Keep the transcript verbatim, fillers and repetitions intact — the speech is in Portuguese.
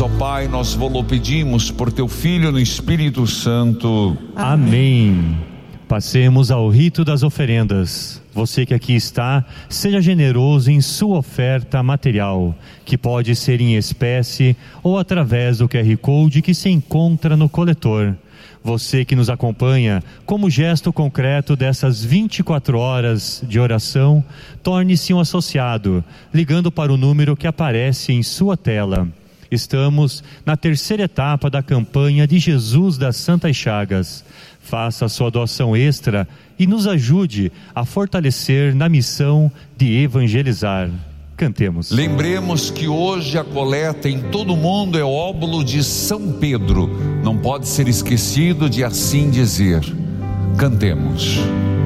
ó Pai, nós vos pedimos por teu Filho no Espírito Santo. Amém. Passemos ao rito das oferendas. Você que aqui está, seja generoso em sua oferta material, que pode ser em espécie ou através do Q R Code que se encontra no coletor. Você que nos acompanha, como gesto concreto dessas vinte e quatro horas de oração, torne-se um associado, ligando para o número que aparece em sua tela. Estamos na terceira etapa da campanha de Jesus das Santas Chagas. Faça a sua doação extra e nos ajude a fortalecer na missão de evangelizar. Cantemos. Lembremos que hoje a coleta em todo o mundo é o óbolo de São Pedro. Não pode ser esquecido de assim dizer. Cantemos.